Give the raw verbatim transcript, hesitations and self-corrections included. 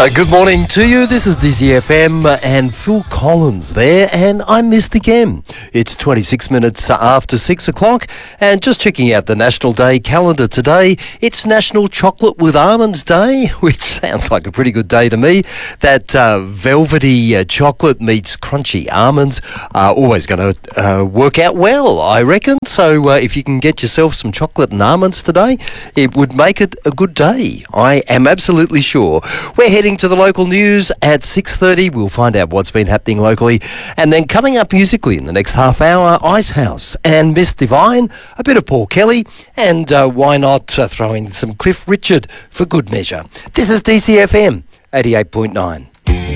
Uh, good morning to you. This is D C F M and Phil Collins there, and I'm Mystic M. It's twenty-six minutes after six o'clock, and just checking out the National Day calendar today. It's National Chocolate with Almonds Day, which sounds like a pretty good day to me. That uh, velvety uh, chocolate meets crunchy almonds are always going to uh, work out well, I reckon. So uh, if you can get yourself some chocolate and almonds today, it would make it a good day. I am absolutely sure. We're heading to the local news at six thirty. We'll find out what's been happening locally. And then coming up musically in the next half hour, Icehouse and Miss Divine, a bit of Paul Kelly, and uh, why not uh, throw in some Cliff Richard for good measure. This is D C F M eighty-eight point nine.